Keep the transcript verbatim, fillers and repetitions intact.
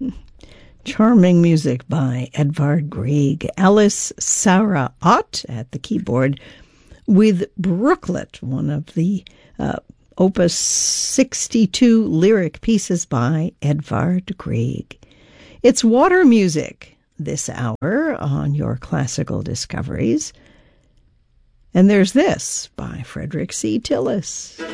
Charming music by Edvard Grieg. Alice Sarah Ott at the keyboard with Brooklet, one of the uh, Opus sixty-two lyric pieces by Edvard Grieg. It's water music this hour on your classical discoveries. And there's this by Frederick C. Tillis.